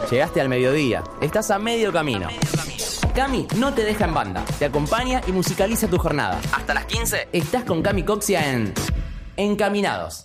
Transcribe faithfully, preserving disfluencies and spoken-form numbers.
Llegaste al mediodía, estás a medio camino. Cami no te deja en banda, te acompaña y musicaliza tu jornada. Hasta las quince estás con Cami Coxia en Encaminados.